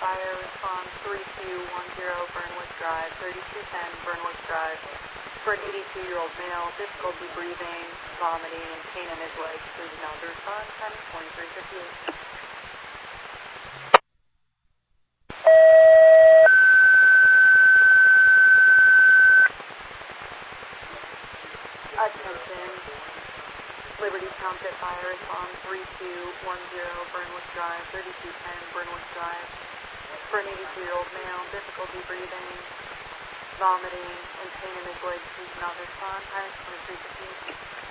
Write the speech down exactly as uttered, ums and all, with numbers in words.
fire, respond three two one zero Burnwood Drive, thirty-two ten Burnwood Drive. For an eighty-two-year-old male, difficulty breathing, vomiting, and pain in his legs. Please now respond, time is twenty-three fifty-eight. Attention, Liberty Township Fire Response three two one zero Burnwood Drive, thirty-two ten Burnwood Drive. For an eighty-two-year-old male, difficulty breathing, vomiting, and pain in his legs. Please not respond. Time is twenty-three fifty-eight.